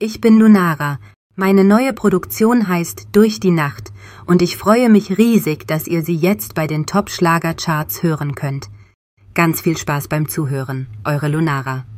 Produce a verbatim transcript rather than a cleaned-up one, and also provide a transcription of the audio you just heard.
Ich bin Lunara. Meine neue Produktion heißt Durch die Nacht und ich freue mich riesig, dass ihr sie jetzt bei den Top-Schlager-Charts hören könnt. Ganz viel Spaß beim Zuhören. Eure Lunara.